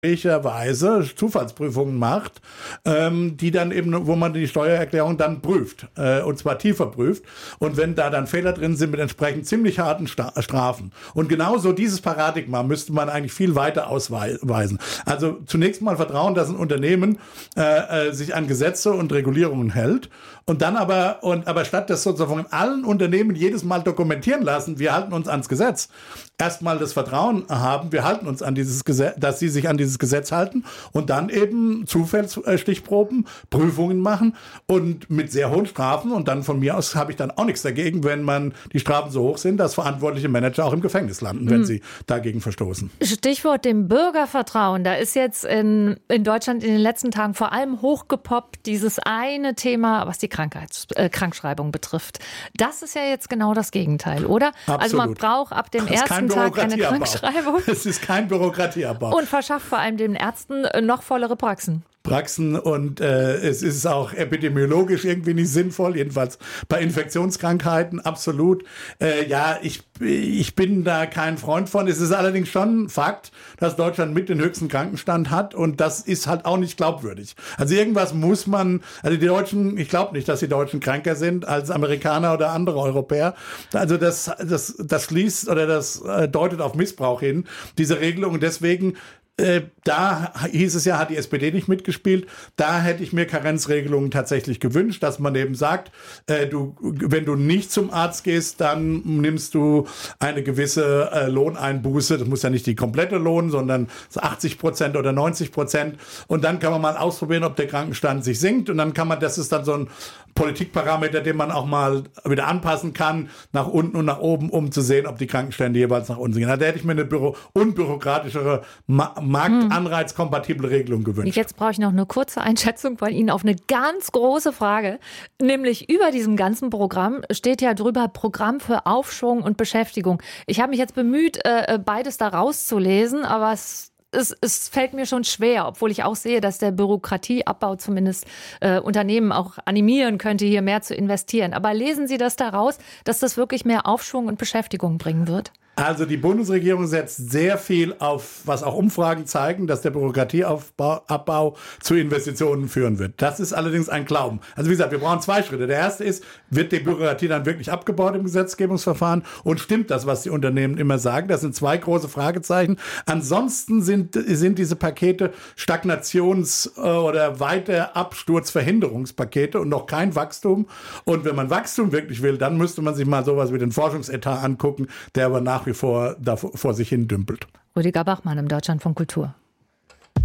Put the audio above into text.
Weise Zufallsprüfungen macht, die dann eben, wo man die Steuererklärung dann prüft, und zwar tiefer prüft. Und wenn da dann Fehler drin sind mit entsprechend ziemlich harten Strafen. Und genauso dieses Paradigma müsste man eigentlich viel weiter ausweisen. Also zunächst mal Vertrauen, dass ein Unternehmen sich an Gesetze und Regulierungen hält. Und dann aber statt das sozusagen von allen Unternehmen jedes Mal dokumentieren lassen, wir halten uns ans Gesetz, erstmal das Vertrauen haben, wir halten uns an dieses Gesetz, dass sie sich an dieses Gesetz halten und dann eben Zufallsstichproben, Prüfungen machen und mit sehr hohen Strafen. Und dann von mir aus habe ich dann auch nichts dagegen, wenn die Strafen so hoch sind, dass verantwortliche Manager auch im Gefängnis landen, wenn sie dagegen verstoßen. Stichwort dem Bürgervertrauen. Da ist jetzt in Deutschland in den letzten Tagen vor allem hochgepoppt dieses eine Thema, was die Krankschreibung betrifft. Das ist ja jetzt genau das Gegenteil, oder? Absolut. Also man braucht ab dem ersten Tag keine Krankschreibung. Es ist kein Bürokratieabbau. Und verschafft vor allem den Ärzten noch vollere Praxen. Und es ist auch epidemiologisch irgendwie nicht sinnvoll, jedenfalls bei Infektionskrankheiten absolut. Ich bin da kein Freund von. Es ist allerdings schon Fakt, dass Deutschland mit den höchsten Krankenstand hat und das ist halt auch nicht glaubwürdig. Also irgendwas muss man, also die Deutschen, ich glaube nicht, dass die Deutschen kränker sind als Amerikaner oder andere Europäer. Also das schließt oder das deutet auf Missbrauch hin, diese Regelung, und deswegen da hieß es ja, hat die SPD nicht mitgespielt. Da hätte ich mir Karenzregelungen tatsächlich gewünscht, dass man eben sagt, wenn du nicht zum Arzt gehst, dann nimmst du eine gewisse Lohneinbuße. Das muss ja nicht die komplette Lohn, sondern 80% oder 90%. Und dann kann man mal ausprobieren, ob der Krankenstand sich senkt. Und dann das ist dann so ein Politikparameter, den man auch mal wieder anpassen kann, nach unten und nach oben, um zu sehen, ob die Krankenstände jeweils nach unten gehen. Da hätte ich mir eine unbürokratischere, marktanreizkompatible Regelung gewünscht. Jetzt brauche ich noch eine kurze Einschätzung von Ihnen auf eine ganz große Frage. Nämlich über diesem ganzen Programm steht ja drüber Programm für Aufschwung und Beschäftigung. Ich habe mich jetzt bemüht, beides da rauszulesen, aber es fällt mir schon schwer, obwohl ich auch sehe, dass der Bürokratieabbau zumindest Unternehmen auch animieren könnte, hier mehr zu investieren. Aber lesen Sie das daraus, dass das wirklich mehr Aufschwung und Beschäftigung bringen wird? Also die Bundesregierung setzt sehr viel auf, was auch Umfragen zeigen, dass der Bürokratieabbau zu Investitionen führen wird. Das ist allerdings ein Glauben. Also wie gesagt, wir brauchen zwei Schritte. Der erste ist, wird die Bürokratie dann wirklich abgebaut im Gesetzgebungsverfahren und stimmt das, was die Unternehmen immer sagen? Das sind zwei große Fragezeichen. Ansonsten sind diese Pakete Stagnations- oder weiter Absturzverhinderungspakete und noch kein Wachstum. Und wenn man Wachstum wirklich will, dann müsste man sich mal sowas wie den Forschungsetat angucken, der aber nach wie vor da vor sich hin dümpelt. Rüdiger Bachmann im Deutschlandfunk Kultur.